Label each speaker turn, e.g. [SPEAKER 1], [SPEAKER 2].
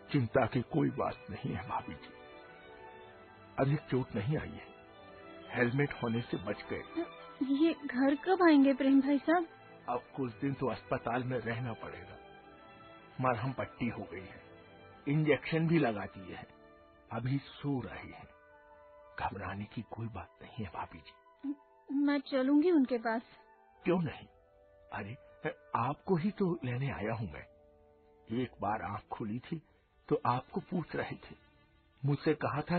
[SPEAKER 1] चिंता की कोई बात नहीं है भाभी जी, अधिक चोट नहीं आई है, हेलमेट होने से बच गए।
[SPEAKER 2] ये घर कब आएंगे प्रेम भाई साहब?
[SPEAKER 1] अब कुछ दिन तो अस्पताल में रहना पड़ेगा। मरहम पट्टी हो गई है, इंजेक्शन भी लगा दिए हैं, अभी सो रही है। घबराने की कोई बात नहीं है भाभी जी।
[SPEAKER 2] मैं चलूंगी उनके पास।
[SPEAKER 1] क्यों नहीं? अरे आपको ही तो लेने आया हूं मैं। एक बार आंख खुली थी तो आपको पूछ रहे थे, मुझसे कहा था